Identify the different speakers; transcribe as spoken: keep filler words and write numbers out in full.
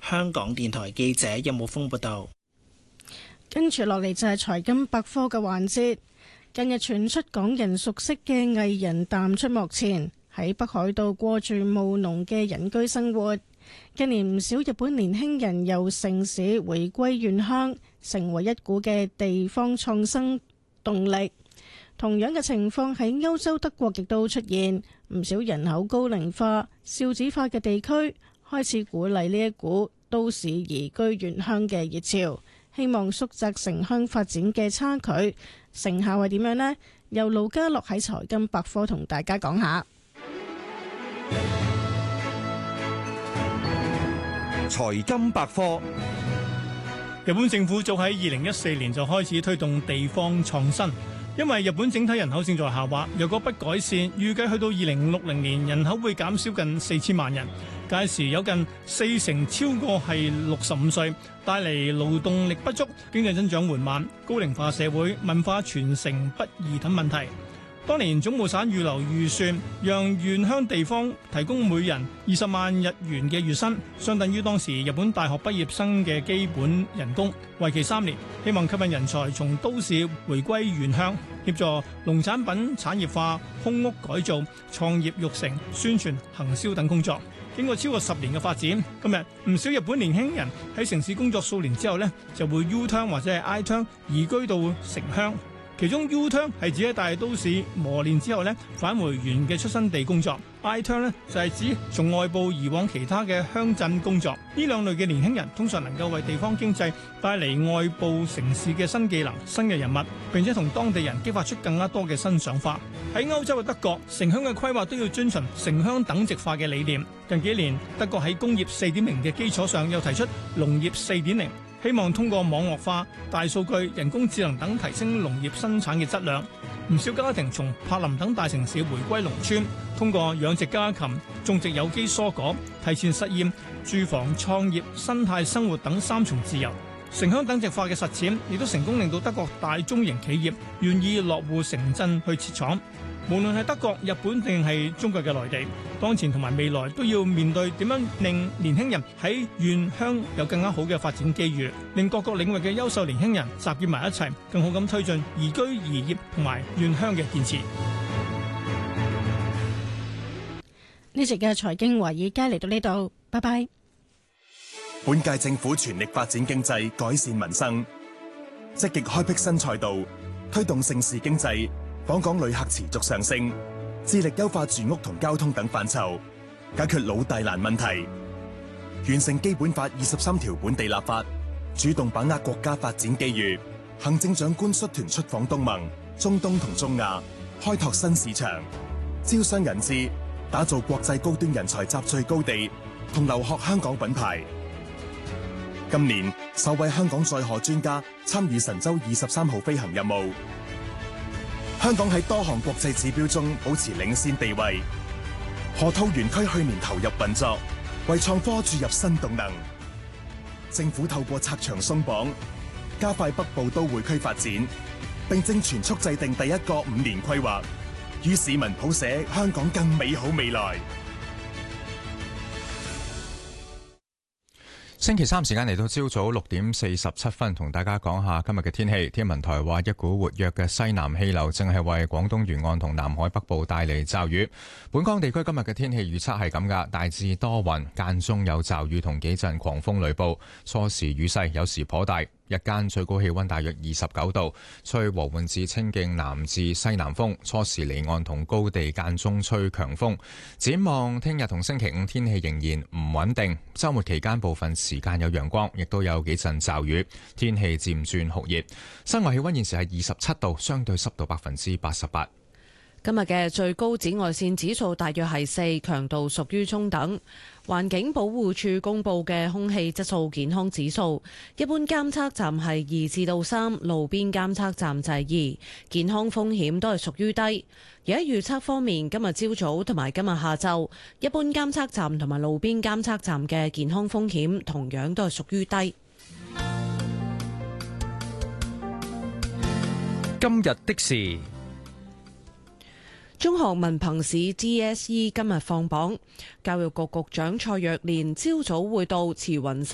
Speaker 1: 香港電台記者任武峰報道。
Speaker 2: 跟住落嚟就係財金百科嘅環節。近日傳出港人熟悉嘅藝人淡出幕前，喺北海道過住務農嘅隱居生活。近年唔少日本年輕人由城市回歸原鄉，成為一股嘅地方創新動力。同樣嘅情況喺歐洲德國亦都出現，唔少人口高齡化、少子化嘅地區開始鼓勵呢一股都市移居原鄉嘅熱潮，希望縮窄城鄉發展嘅差距。成效係點樣呢？由盧家樂喺財金百科同大家講下。
Speaker 3: 財金百科。
Speaker 4: 日本政府早喺二零一四年就開始推動地方創新，因為日本整體人口正在下滑，若果不改善，預計去到二零六零年人口會減少近四千萬人。屆時有近四成超過係六十五歲，帶嚟勞動力不足、經濟增長緩慢、高齡化社會、文化傳承不易等問題。當年總務省預留預算，讓原鄉地方提供每人二十萬日元嘅月薪，相等於當時日本大學畢業生嘅基本人工，為期三年，希望吸引人才從都市回歸原鄉，協助農產品產業化、空屋改造、創業育成、宣傳、行銷等工作。經過超過十年嘅發展，今日唔少日本年輕人喺城市工作數年之後呢，就會 U-turn 或者係 I-turn 移居到城鄉。其中 U-turn 係指喺大都市磨練之後呢，返回原嘅出生地工作。I-turn 呢就係指從外部移往其他嘅鄉鎮工作。呢兩類嘅年輕人通常能夠為地方經濟帶嚟外部城市嘅新技能、新嘅人物，並且同當地人激發出更加多嘅新想法。喺歐洲嘅德國，城鄉嘅規劃都要遵循城鄉等值化嘅理念。近幾年，德國喺工業四點零嘅基礎上，又提出農業四點零，希望通過網絡化、大數據、人工智能等提升農業生產嘅質量。唔少家庭從柏林等大城市回歸農村，通過養殖家禽、種植有機蔬果，提前實現住房、創業、生態生活等三重自由。城鄉等值化嘅實踐，亦都成功令到德國大中型企業願意落戶城鎮去設廠。無論係德國、日本定係中國嘅內地，當前同埋未來都要面對點樣令年輕人喺原鄉有更加好嘅發展機遇，令各個領域嘅優秀年輕人集結埋一齊，更好咁推進宜居宜業同埋原鄉嘅建設。
Speaker 2: 呢集嘅財經華爾街嚟到呢度，拜拜。
Speaker 3: 本屆政府全力發展經濟，改善民生，積極開闢新賽道，推動盛事經濟。訪港旅客持續上升，致力優化住屋同交通等範疇，解決老大難問題，完成基本法二十三條本地立法，主動把握國家發展機遇。行政長官率團出訪東盟、中東同中亞，開拓新市場，招商引資，打造國際高端人才集聚高地同留學香港品牌。今年首位香港載荷專家參與神舟二十三號飛行任務。香港喺多項國際指標中保持領先地位。河套園區去年投入運作，為創科注入新動能。政府透過拆牆鬆綁，加快北部都會區發展，並正全速制定第一個五年規劃，與市民譜寫香港更美好未來。
Speaker 5: 星期三時間嚟到朝早六點四十七分，同大家講下今日嘅天氣。天文台話一股活躍嘅西南氣流正係為廣東沿岸同南海北部帶嚟驟雨。本港地區今日嘅天氣預測係咁噶，大致多雲，間中有驟雨同幾陣狂風雷暴，初時雨勢有時頗大。日間最高氣溫大約二十九度，吹和緩至清勁南至西南風，初時離岸同高地間中吹強風。展望聽日同星期五天氣仍然唔穩定，週末期間部分時間有陽光，亦都有幾陣驟雨，天氣漸轉酷熱。室外氣溫現時係二十七度，相對濕度百分之八十八。
Speaker 6: 今日嘅最高紫外線指數大約係四，強度屬於中等。環境保護署公布嘅空氣質素健康指數，一般監測站係二至到三，路邊監測站就係二，健康風險都係屬於低。而喺預測方面，今日朝早同埋今日下晝，一般監測站同埋路邊監測站嘅健康風險同樣都係屬於低。
Speaker 7: 今日的事。
Speaker 6: 中學文憑試 D S E 今日放榜，教育局局長蔡若蓮朝早會到慈雲山